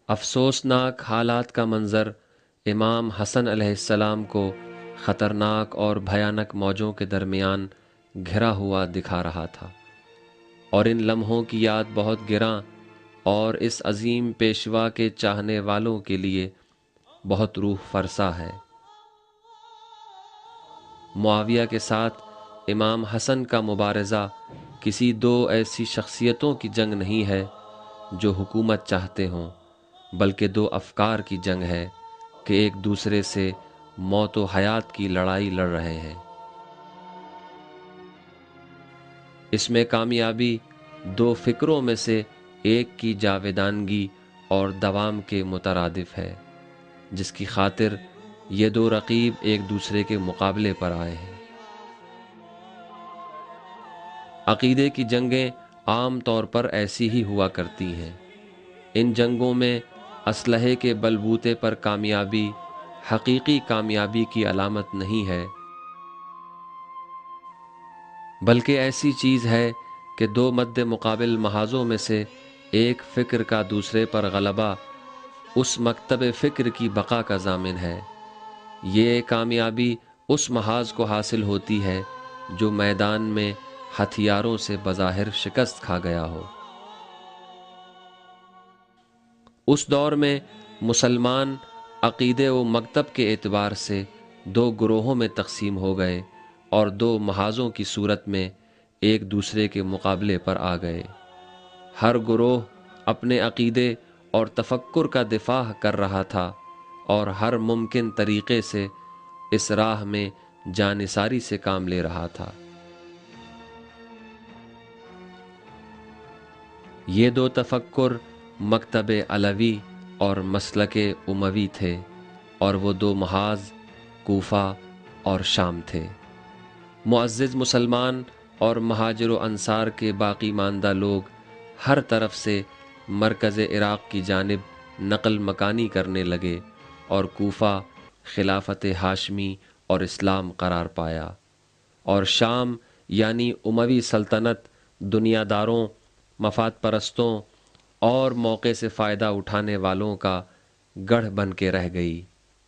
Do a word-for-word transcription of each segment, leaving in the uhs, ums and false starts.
افسوسناک حالات کا منظر امام حسن علیہ السلام کو خطرناک اور بھیانک موجوں کے درمیان گھرا ہوا دکھا رہا تھا، اور ان لمحوں کی یاد بہت گراں اور اس عظیم پیشوا کے چاہنے والوں کے لیے بہت روح فرسا ہے۔ معاویہ کے ساتھ امام حسن کا مبارزہ کسی دو ایسی شخصیتوں کی جنگ نہیں ہے جو حکومت چاہتے ہوں، بلکہ دو افکار کی جنگ ہے کہ ایک دوسرے سے موت و حیات کی لڑائی لڑ رہے ہیں۔ اس میں کامیابی دو فکروں میں سے ایک کی جاویدانگی اور دوام کے مترادف ہے، جس کی خاطر یہ دو رقیب ایک دوسرے کے مقابلے پر آئے ہیں۔ عقیدے کی جنگیں عام طور پر ایسی ہی ہوا کرتی ہیں۔ ان جنگوں میں اسلحے کے بلبوتے پر کامیابی حقیقی کامیابی کی علامت نہیں ہے، بلکہ ایسی چیز ہے کہ دو مد مقابل محاذوں میں سے ایک فکر کا دوسرے پر غلبہ اس مکتب فکر کی بقا کا ضامن ہے۔ یہ کامیابی اس محاذ کو حاصل ہوتی ہے جو میدان میں ہتھیاروں سے بظاہر شکست کھا گیا ہو۔ اس دور میں مسلمان عقیدے و مکتب کے اعتبار سے دو گروہوں میں تقسیم ہو گئے اور دو محاذوں کی صورت میں ایک دوسرے کے مقابلے پر آ گئے۔ ہر گروہ اپنے عقیدے اور تفکر کا دفاع کر رہا تھا اور ہر ممکن طریقے سے اس راہ میں جانثاری سے کام لے رہا تھا۔ یہ دو تفکر مکتب علوی اور مسلک اموی تھے، اور وہ دو محاذ کوفہ اور شام تھے۔ معزز مسلمان اور مہاجر و انصار کے باقی ماندہ لوگ ہر طرف سے مرکز عراق کی جانب نقل مکانی کرنے لگے، اور کوفہ خلافت ہاشمی اور اسلام قرار پایا، اور شام یعنی اموی سلطنت دنیا داروں، مفاد پرستوں اور موقع سے فائدہ اٹھانے والوں کا گڑھ بن کے رہ گئی۔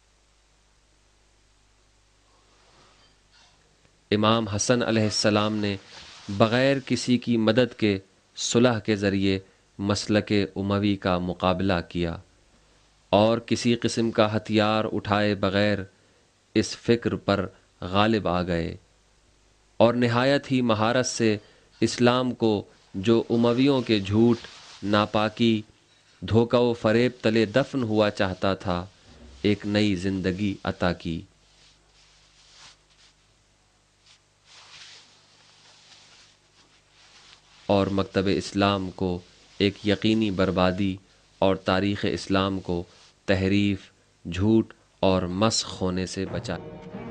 امام حسن علیہ السلام نے بغیر کسی کی مدد کے صلح کے ذریعے مسلک اموی کا مقابلہ کیا، اور کسی قسم کا ہتھیار اٹھائے بغیر اس فکر پر غالب آ گئے، اور نہایت ہی مہارت سے اسلام کو جو امویوں کے جھوٹ، ناپاکی، دھوکہ و فریب تلے دفن ہوا چاہتا تھا، ایک نئی زندگی عطا کی۔ اور مکتب اسلام کو ایک یقینی بربادی اور تاریخ اسلام کو تحریف، جھوٹ اور مسخ ہونے سے بچا۔